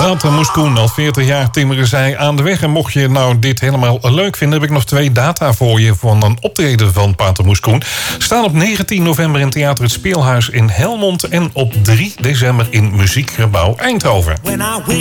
Pater Moeskoen, al 40 jaar timmeren zij aan de weg. En mocht je nou dit helemaal leuk vinden, heb ik nog 2 data voor je van een optreden van Pater Moeskoen. Staan op 19 november in Theater Het Speelhuis in Helmond en op 3 december in Muziekgebouw Eindhoven.